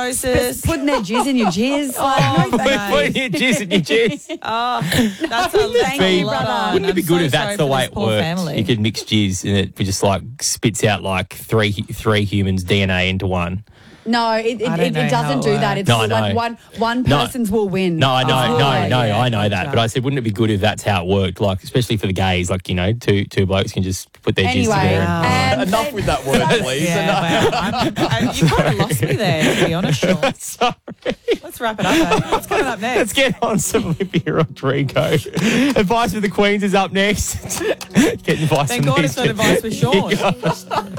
Putting their jizz in your jizz. Putting your jizz in your jizz. That's a Thank you, brother. Wouldn't it be I'm good so if that's sorry the for way this it poor worked? family. You could mix jizz and it just like spits out like three humans' DNA into one. No, it I don't know how doesn't it do that. works. It's No, I like know. one person's will win. No, I know, yeah, I know that. gotcha. But I said, wouldn't it be good if that's how it worked? Like, especially for the gays, like, you know, two blokes can just put their jizz Anyway, together. and Enough with that word, please. Yeah, wow. You kind of lost me there, to be honest, Sean. Sorry. Let's wrap it up, eh? What's coming up next? Let's get on some Olivia Rodrigo. Advice for the Queens is up next. Get advice Thank from God these it's not two. advice with Sean.